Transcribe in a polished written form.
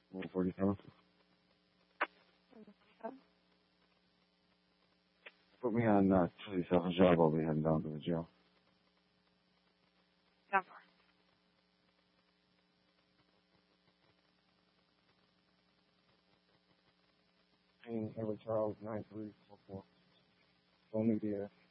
147. Put me on 27 job. I'll be heading down to the jail. Down Edward Charles, 9344. Don't need the